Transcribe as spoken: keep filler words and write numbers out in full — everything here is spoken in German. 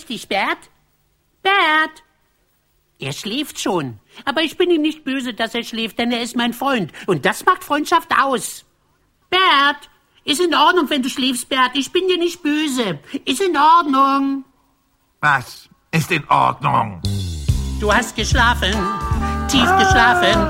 richtig, Bert? Bert? Er schläft schon. Aber ich bin ihm nicht böse, dass er schläft, denn er ist mein Freund. Und das macht Freundschaft aus. Bert, ist in Ordnung, wenn du schläfst, Bert. Ich bin dir nicht böse. Ist in Ordnung. Was ist in Ordnung? Du hast geschlafen, tief geschlafen.